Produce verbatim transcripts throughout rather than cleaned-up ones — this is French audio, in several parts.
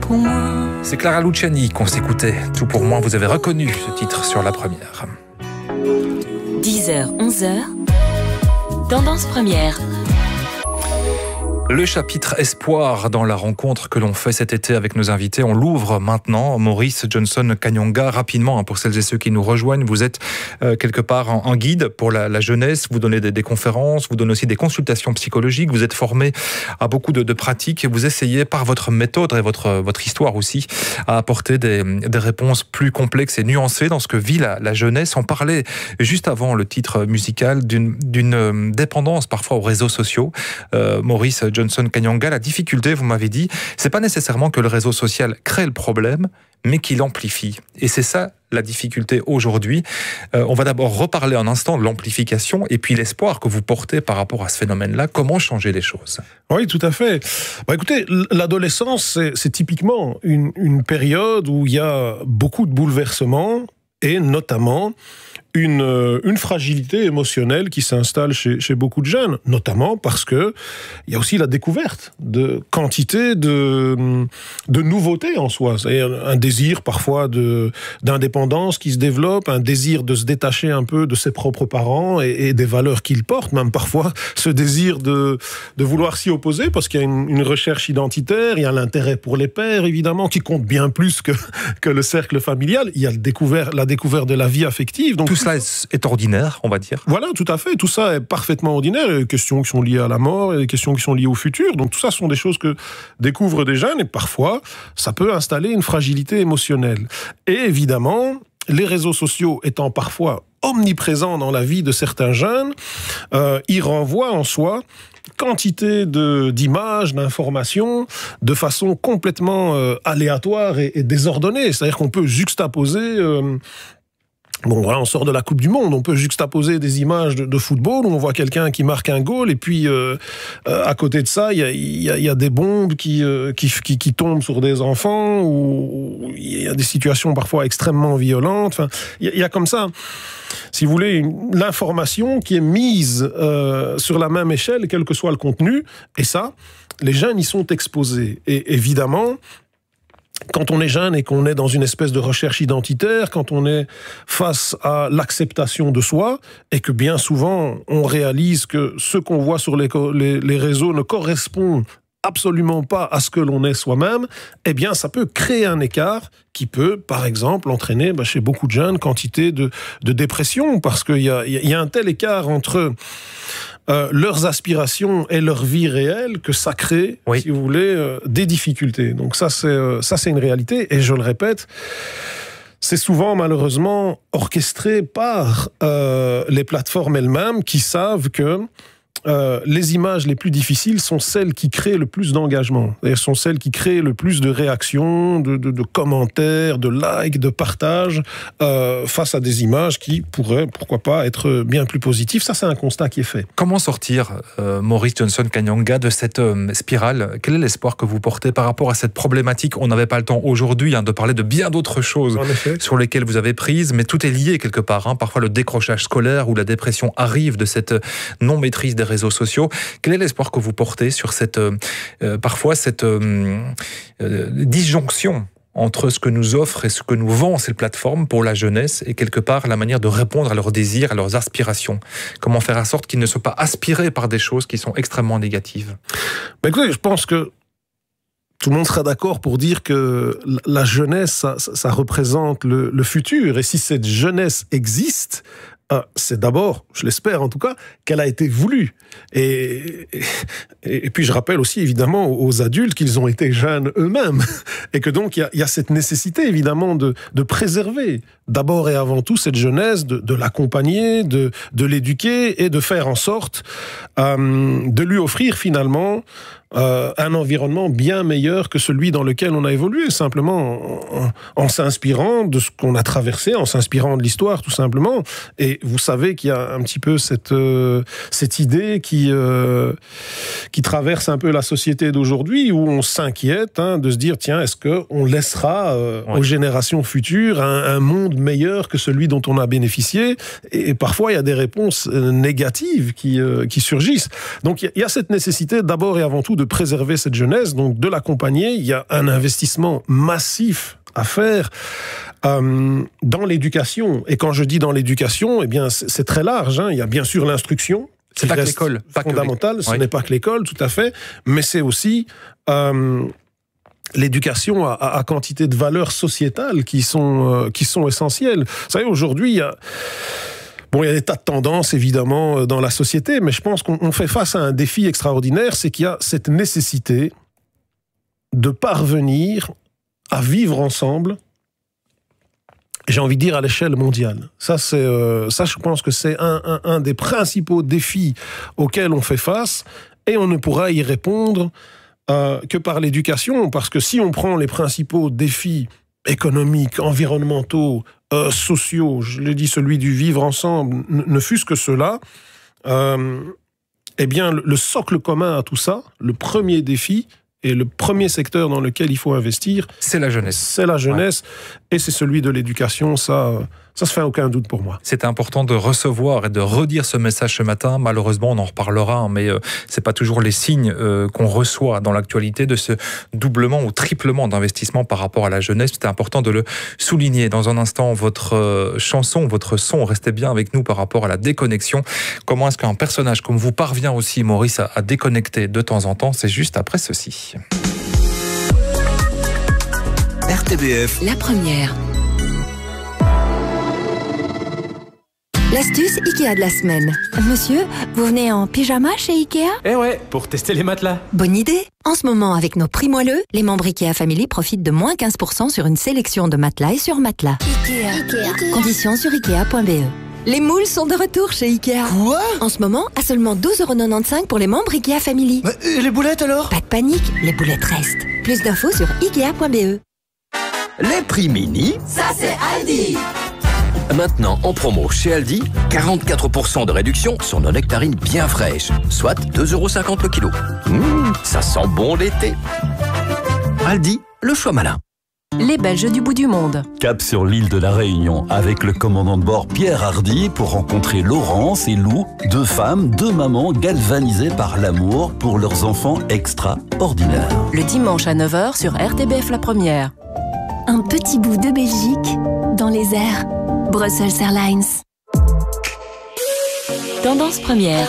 pour moi. C'est Clara Luciani qu'on s'écoutait. Tout pour moi, vous avez reconnu ce titre sur la première. dix heures, onze heures, Tendance Première. Le chapitre espoir dans la rencontre que l'on fait cet été avec nos invités, on l'ouvre maintenant. Maurice Johnson Kanyonga, rapidement, hein, pour celles et ceux qui nous rejoignent, vous êtes euh, quelque part en, en guide pour la, la jeunesse, vous donnez des, des conférences, vous donnez aussi des consultations psychologiques, vous êtes formé à beaucoup de, de pratiques et vous essayez par votre méthode et votre, votre histoire aussi à apporter des, des réponses plus complexes et nuancées dans ce que vit la, la jeunesse. On parlait juste avant le titre musical d'une, d'une dépendance parfois aux réseaux sociaux. Euh, Maurice Johnson Kanyonga, la difficulté, vous m'avez dit, c'est pas nécessairement que le réseau social crée le problème, mais qu'il l'amplifie. Et c'est ça la difficulté aujourd'hui. Euh, on va d'abord reparler un instant de l'amplification et puis l'espoir que vous portez par rapport à ce phénomène-là. Comment changer les choses ? Oui, tout à fait. Bah, écoutez, l'adolescence, c'est, c'est typiquement une, une période où il y a beaucoup de bouleversements et notamment Une, une fragilité émotionnelle qui s'installe chez, chez beaucoup de jeunes, notamment parce que il y a aussi la découverte de quantité de, de nouveautés en soi. C'est-à-dire un désir parfois de, d'indépendance qui se développe, un désir de se détacher un peu de ses propres parents et, et des valeurs qu'ils portent, même parfois ce désir de, de vouloir s'y opposer parce qu'il y a une, une recherche identitaire, il y a l'intérêt pour les pairs, évidemment, qui compte bien plus que, que le cercle familial. Il y a le découvert, la découverte de la vie affective. Donc, tout cela est ordinaire, on va dire. Voilà, tout à fait. Tout ça est parfaitement ordinaire. Il y a des questions qui sont liées à la mort, il y a des questions qui sont liées au futur. Donc tout ça sont des choses que découvrent des jeunes et parfois, ça peut installer une fragilité émotionnelle. Et évidemment, les réseaux sociaux étant parfois omniprésents dans la vie de certains jeunes, euh, ils renvoient en soi quantité de, d'images, d'informations, de façon complètement euh, aléatoire et, et désordonnée. C'est-à-dire qu'on peut juxtaposer... Euh, Bon, voilà, on sort de la Coupe du Monde, on peut juxtaposer des images de, de football où on voit quelqu'un qui marque un goal et puis euh, euh, à côté de ça, il y a, y a, y a des bombes qui, euh, qui, qui, qui tombent sur des enfants ou il y a des situations parfois extrêmement violentes. Enfin, il y, y a comme ça, si vous voulez, une, l'information qui est mise euh, sur la même échelle, quel que soit le contenu, et ça, les jeunes y sont exposés. Et évidemment, quand on est jeune et qu'on est dans une espèce de recherche identitaire, quand on est face à l'acceptation de soi, et que bien souvent on réalise que ce qu'on voit sur les, les, les réseaux ne correspond absolument pas à ce que l'on est soi-même, eh bien ça peut créer un écart qui peut, par exemple, entraîner bah, chez beaucoup de jeunes quantité de, de dépression, parce qu'il y a, il y a un tel écart entre Euh, leurs aspirations et leur vie réelle que ça crée, oui. si vous voulez, euh, des difficultés. Donc ça c'est, euh, ça, c'est une réalité. Et je le répète, c'est souvent, malheureusement, orchestré par euh, les plateformes elles-mêmes qui savent que Euh, les images les plus difficiles sont celles qui créent le plus d'engagement. Elles sont celles qui créent le plus de réactions, de, de, de commentaires, de likes, de partages euh, face à des images qui pourraient, pourquoi pas, être bien plus positives. Ça, c'est un constat qui est fait. Comment sortir, euh, Maurice Johnson Kanyonga, de cette euh, spirale ? Quel est l'espoir que vous portez par rapport à cette problématique ? On n'avait pas le temps aujourd'hui hein, de parler de bien d'autres choses sur lesquelles vous avez prise, mais tout est lié quelque part. Hein. Parfois, le décrochage scolaire ou la dépression arrive de cette non-maîtrise des réseaux sociaux. Quel est l'espoir que vous portez sur cette, euh, euh, parfois cette euh, euh, disjonction entre ce que nous offrent et ce que nous vendent ces plateformes pour la jeunesse et quelque part la manière de répondre à leurs désirs, à leurs aspirations ? Comment faire en sorte qu'ils ne soient pas aspirés par des choses qui sont extrêmement négatives ? Ben écoutez, je pense que tout le monde sera d'accord pour dire que la jeunesse, ça, ça représente le, le futur. Et si cette jeunesse existe, c'est d'abord, je l'espère en tout cas, qu'elle a été voulue. Et, et, et puis je rappelle aussi évidemment aux adultes qu'ils ont été jeunes eux-mêmes. Et que donc il y a, y a cette nécessité évidemment de, de préserver d'abord et avant tout cette jeunesse, de, de l'accompagner, de, de l'éduquer et de faire en sorte euh, de lui offrir finalement Euh, un environnement bien meilleur que celui dans lequel on a évolué, simplement en, en, en s'inspirant de ce qu'on a traversé, en s'inspirant de l'histoire tout simplement, et, Et vous savez qu'il y a un petit peu cette, euh, cette idée qui, euh, qui traverse un peu la société d'aujourd'hui, où on s'inquiète hein, de se dire, tiens, est-ce qu'on laissera euh, ouais. aux générations futures un, un monde meilleur que celui dont on a bénéficié? Et, et parfois, il y a des réponses euh, négatives qui, euh, qui surgissent. Donc, il y, y a cette nécessité, d'abord et avant tout, de préserver cette jeunesse, donc de l'accompagner. Il y a un investissement massif à faire euh, dans l'éducation. Et quand je dis dans l'éducation, eh bien, c'est, c'est très large. Hein. Il y a bien sûr l'instruction. C'est pas que l'école. Fondamental. Ce oui. n'est pas que l'école, tout à fait. Mais c'est aussi euh, l'éducation à, à, à quantité de valeurs sociétales qui sont, euh, qui sont essentielles. Vous savez, aujourd'hui, il y a... Bon, il y a des tas de tendances, évidemment, dans la société, mais je pense qu'on fait face à un défi extraordinaire, c'est qu'il y a cette nécessité de parvenir à vivre ensemble, j'ai envie de dire à l'échelle mondiale. Ça, c'est, euh, ça je pense que c'est un, un, un des principaux défis auxquels on fait face, et on ne pourra y répondre euh, que par l'éducation, parce que si on prend les principaux défis économiques, environnementaux, euh, sociaux, je l'ai dit, celui du vivre ensemble, ne, ne fût-ce que cela, euh, eh bien, le, le socle commun à tout ça, le premier défi, et le premier secteur dans lequel il faut investir, c'est la jeunesse. C'est la jeunesse, ouais. Et c'est celui de l'éducation, ça, ça se fait aucun doute pour moi. C'est important de recevoir et de redire ce message ce matin. Malheureusement, on en reparlera, mais euh, c'est pas toujours les signes euh, qu'on reçoit dans l'actualité de ce doublement ou triplement d'investissement par rapport à la jeunesse. C'est important de le souligner. Dans un instant, votre euh, chanson, votre son, restez bien avec nous par rapport à la déconnexion. Comment est-ce qu'un personnage comme vous parvient aussi, Maurice, à, à déconnecter de temps en temps? C'est juste après ceci. R T B F. La première. L'astuce Ikea de la semaine. Monsieur, vous venez en pyjama chez Ikea? Eh ouais, pour tester les matelas. Bonne idée. En ce moment, avec nos prix moelleux, les membres Ikea Family profitent de moins quinze pour cent sur une sélection de matelas et sur matelas. Ikea. Ikea. Conditions sur ikea point b e. Les moules sont de retour chez Ikea. Quoi? En ce moment, à seulement douze euros quatre-vingt-quinze pour les membres Ikea Family. Bah, et les boulettes alors? Pas de panique, les boulettes restent. Plus d'infos sur ikea point b e. Les prix mini, ça c'est Aldi. Maintenant en promo chez Aldi, quarante-quatre pour cent de réduction sur nos nectarines bien fraîches, soit deux euros cinquante le kilo. Mmh, ça sent bon l'été. Aldi, le choix malin. Les Belges du bout du monde. Cap sur l'île de la Réunion avec le commandant de bord Pierre Hardy pour rencontrer Laurence et Lou, deux femmes, deux mamans galvanisées par l'amour pour leurs enfants extraordinaires. Le dimanche à neuf heures sur R T B F La Première. Un petit bout de Belgique dans les airs. Brussels Airlines. Tendance première.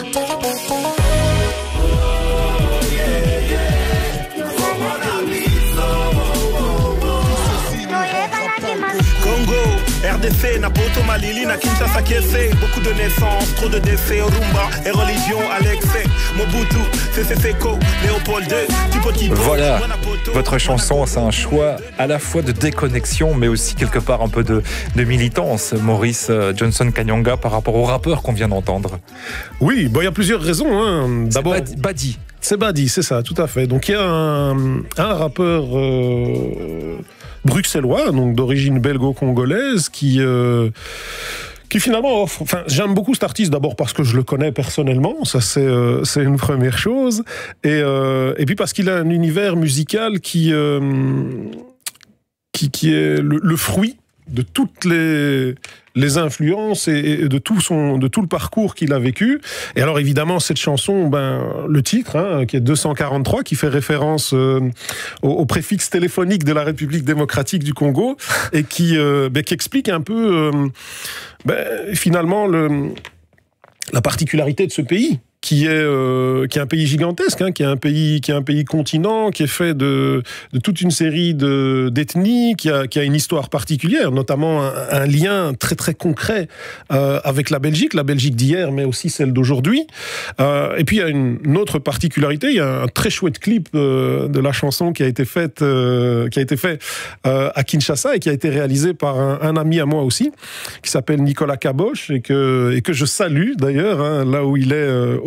R D C, Napoto, Malili, na Kinshasa, Kiese. Beaucoup de naissances, trop de décès, Rumba et religion à l'excès. Mobutu, C C Seko, Léopold deux, Tipoti. Voilà, votre chanson, c'est un choix à la fois de déconnexion, mais aussi quelque part un peu de, de militance, Maurice Johnson Kanyanga, par rapport au rappeur qu'on vient d'entendre. Oui, bon, il y a plusieurs raisons. Hein. D'abord, c'est Badi. C'est Badi, c'est ça, tout à fait. Donc il y a un, un rappeur... Euh... bruxellois, donc d'origine belgo-congolaise, qui euh, qui finalement offre... Enfin, j'aime beaucoup cet artiste d'abord parce que je le connais personnellement, ça c'est euh, c'est une première chose, et euh, et puis parce qu'il a un univers musical qui euh, qui qui est le, le fruit de toutes les les influences et, et de tout son de tout le parcours qu'il a vécu. Et alors évidemment cette chanson, ben le titre hein, qui est deux cent quarante-trois, qui fait référence euh, au, au préfixe téléphonique de la République démocratique du Congo et qui euh, ben, qui explique un peu euh, ben, finalement le la particularité de ce pays, qui est euh, qui est un pays gigantesque, hein, qui est un pays qui est un pays continent, qui est fait de de toute une série de d'ethnies, qui a qui a une histoire particulière, notamment un, un lien très très concret euh, avec la Belgique, la Belgique d'hier, mais aussi celle d'aujourd'hui. Euh, et puis il y a une, une autre particularité, il y a un très chouette clip euh, de la chanson qui a été faite euh, qui a été fait euh, à Kinshasa et qui a été réalisé par un, un ami à moi aussi, qui s'appelle Nicolas Caboche et que et que je salue d'ailleurs hein, là où il est euh, aujourd'hui.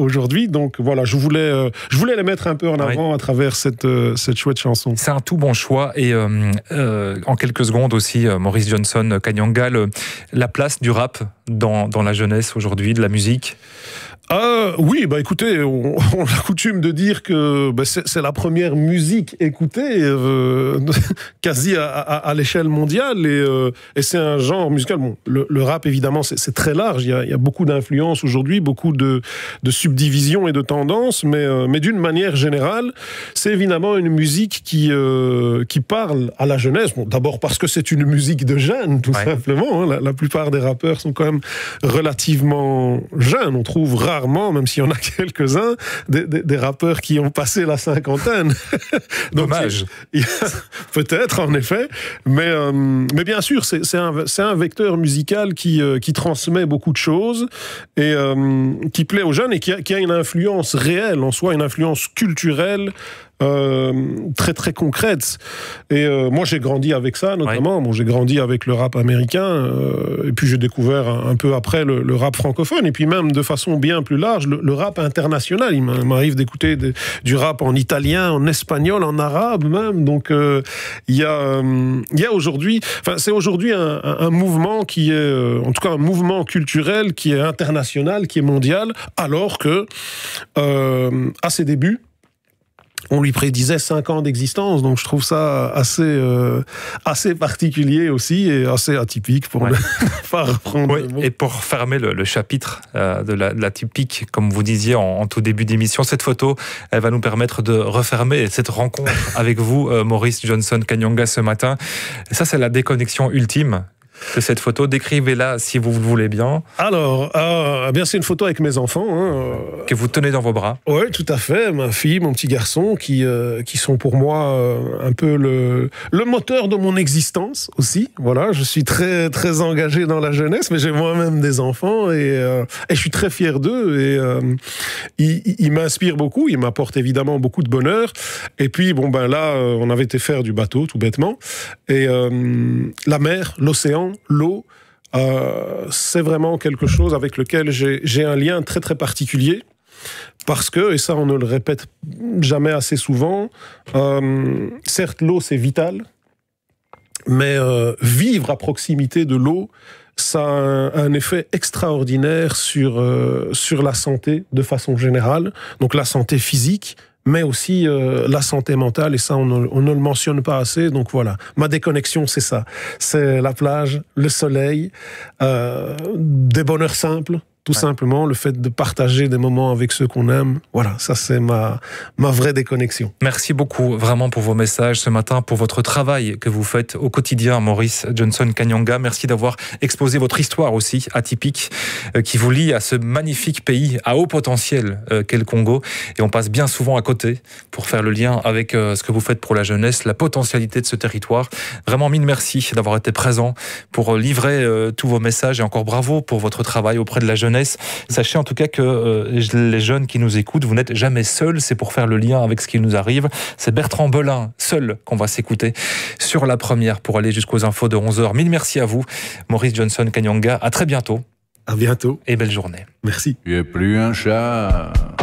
aujourd'hui. Donc voilà, je voulais, euh, je voulais les mettre un peu en avant oui. à travers cette, euh, cette chouette chanson. C'est un tout bon choix. Et euh, euh, en quelques secondes aussi, euh, Maurice Johnson Kanyanga, le, la place du rap dans, dans la jeunesse aujourd'hui, de la musique. Euh, oui, bah écoutez, on, on a coutume de dire que bah, c'est, c'est la première musique écoutée euh, quasi à, à, à l'échelle mondiale et, euh, et c'est un genre musical. Bon, le, le rap évidemment c'est, c'est très large. Il y a, il y a beaucoup d'influences aujourd'hui, beaucoup de, de subdivisions et de tendances, mais, euh, mais d'une manière générale, c'est évidemment une musique qui euh, qui parle à la jeunesse. Bon, d'abord parce que c'est une musique de jeunes, tout ouais. simplement. Hein. La, la plupart des rappeurs sont quand même relativement jeunes. On trouve rare même s'il y en a quelques-uns, des, des, des rappeurs qui ont passé la cinquantaine. Donc, dommage. Il, il, peut-être, en effet. Mais, euh, mais bien sûr, c'est, c'est, un, c'est un vecteur musical qui, euh, qui transmet beaucoup de choses et euh, qui plaît aux jeunes et qui a, qui a une influence réelle en soi, une influence culturelle Euh, très très concrète. Et euh, moi j'ai grandi avec ça notamment. Ouais. Bon, j'ai grandi avec le rap américain euh, et puis j'ai découvert un, un peu après le, le rap francophone et puis même de façon bien plus large le, le rap international. Il m'arrive d'écouter de, du rap en italien, en espagnol, en arabe même. Donc il euh, y a il euh, y a aujourd'hui, enfin c'est aujourd'hui un, un, un mouvement qui est euh, en tout cas un mouvement culturel qui est international, qui est mondial, alors que euh, à ses débuts on lui prédisait cinq ans d'existence, donc je trouve ça assez, euh, assez particulier aussi et assez atypique pour ouais. ne pas reprendre oui, le mot. Et pour fermer le, le chapitre euh, de, la, de l'atypique, comme vous disiez en, en tout début d'émission, cette photo, elle va nous permettre de refermer cette rencontre avec vous, euh, Maurice Johnson Kanyanga, ce matin. Et ça, c'est la déconnexion ultime de cette photo. Décrivez-la si vous le voulez bien. Alors, euh, bien c'est une photo avec mes enfants. Hein, que vous tenez dans vos bras. Oui, tout à fait. Ma fille, mon petit garçon, qui, euh, qui sont pour moi euh, un peu le, le moteur de mon existence aussi. Voilà, je suis très, très engagé dans la jeunesse, mais j'ai moi-même des enfants et, euh, et je suis très fier d'eux. Et euh, ils, ils m'inspirent beaucoup, ils m'apportent évidemment beaucoup de bonheur. Et puis, bon, ben là, on avait été faire du bateau, tout bêtement. Et euh, la mer, l'océan, l'eau, euh, c'est vraiment quelque chose avec lequel j'ai, j'ai un lien très très particulier parce que, et ça on ne le répète jamais assez souvent, euh, certes l'eau c'est vital, mais euh, vivre à proximité de l'eau, ça a un, un effet extraordinaire sur, euh, sur la santé de façon générale, donc la santé physique, mais aussi euh, la santé mentale, et ça, on ne, on ne le mentionne pas assez. Donc voilà, ma déconnexion, c'est ça. C'est la plage, le soleil, euh, des bonheurs simples, tout ouais. simplement, le fait de partager des moments avec ceux qu'on aime. Voilà, ça, c'est ma, ma vraie déconnexion. Merci beaucoup, vraiment, pour vos messages ce matin, pour votre travail que vous faites au quotidien, Maurice Johnson Kanyanga. Merci d'avoir exposé votre histoire aussi, atypique, euh, qui vous lie à ce magnifique pays à haut potentiel euh, qu'est le Congo. Et on passe bien souvent à côté pour faire le lien avec euh, ce que vous faites pour la jeunesse, la potentialité de ce territoire. Vraiment, mille merci d'avoir été présent pour livrer euh, tous vos messages et encore bravo pour votre travail auprès de la jeunesse. Sachez en tout cas que euh, les jeunes qui nous écoutent, vous n'êtes jamais seuls, c'est pour faire le lien avec ce qui nous arrive. C'est Bertrand Belin, seul, qu'on va s'écouter sur la première pour aller jusqu'aux infos de onze heures. Mille merci à vous, Maurice Johnson Kanyanga. À très bientôt. À bientôt. Et belle journée. Merci. Tu es plus un chat.